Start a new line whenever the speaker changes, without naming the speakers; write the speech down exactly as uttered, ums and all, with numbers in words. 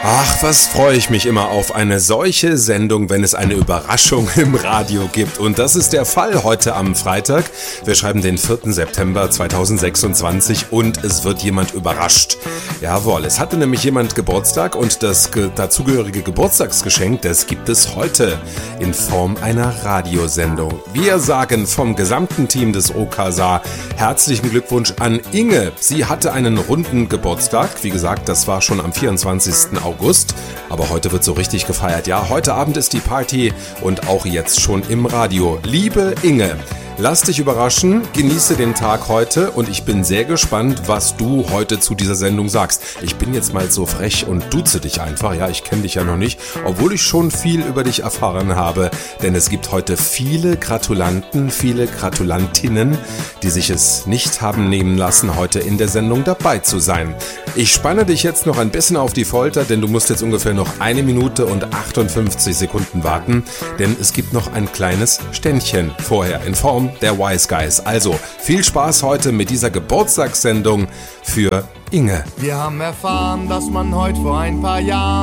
Ach, was freue ich mich immer auf eine solche Sendung, wenn es eine Überraschung im Radio gibt. Und das ist der Fall heute am Freitag. Wir schreiben den vierten September zweitausendsechsundzwanzig und es wird jemand überrascht. Jawohl, es hatte nämlich jemand Geburtstag und das ge- dazugehörige Geburtstagsgeschenk, das gibt es heute in Form einer Radiosendung. Wir sagen vom gesamten Team des O K S A herzlichen Glückwunsch an Inge. Sie hatte einen runden Geburtstag. Wie gesagt, das war schon am vierundzwanzigsten August. Aber heute wird so richtig gefeiert. Ja, heute Abend ist die Party und auch jetzt schon im Radio. Liebe Inge, lass dich überraschen, genieße den Tag heute und ich bin sehr gespannt, was du heute zu dieser Sendung sagst. Ich bin jetzt mal so frech und duze dich einfach, ja, ich kenne dich ja noch nicht, obwohl ich schon viel über dich erfahren habe, denn es gibt heute viele Gratulanten, viele Gratulantinnen, die sich es nicht haben nehmen lassen, heute in der Sendung dabei zu sein. Ich spanne dich jetzt noch ein bisschen auf die Folter, denn du musst jetzt ungefähr noch eine Minute und achtundfünfzig Sekunden warten, denn es gibt noch ein kleines Ständchen vorher in Form der Wise Guys. Also viel Spaß heute mit dieser Geburtstagssendung für Inge.
Wir haben erfahren, dass man heute vor ein paar Jahren